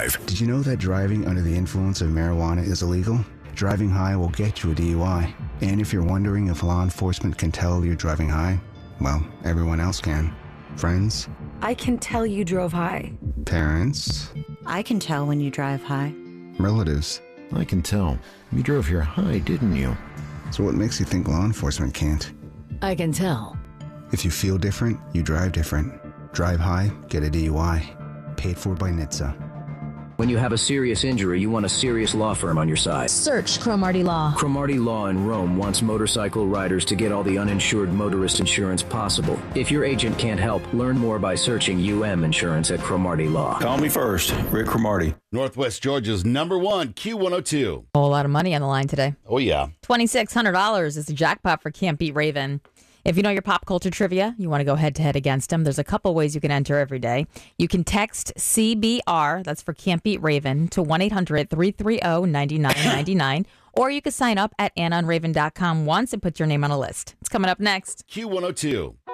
95. Did you know that driving under the influence of marijuana is illegal? Driving high will get you a DUI. And if you're wondering if law enforcement can tell you're driving high, well, everyone else can. Friends? I can tell you drove high. Parents? I can tell when you drive high. Relatives? I can tell. You drove here high, didn't you? So what makes you think law enforcement can't? I can tell. If you feel different, you drive different. Drive high, get a DUI. Paid for by NHTSA. When you have a serious injury, you want a serious law firm on your side. Search Cromartie Law. Cromartie Law in Rome wants motorcycle riders to get all the uninsured motorist insurance possible. If your agent can't help, learn more by searching UM Insurance at Cromartie Law. Call me first, Rick Cromartie. Northwest Georgia's #1 Q102. A whole lot of money on the line today. Oh, yeah. $2,600 is the jackpot for Can't Beat Raven. If you know your pop culture trivia, you want to go head-to-head against them, there's a couple ways you can enter every day. You can text CBR, that's for Can't Beat Raven, to 1-800-330-9999, or you can sign up at AnnaandRaven.com once and put your name on a list. It's coming up next. Q102.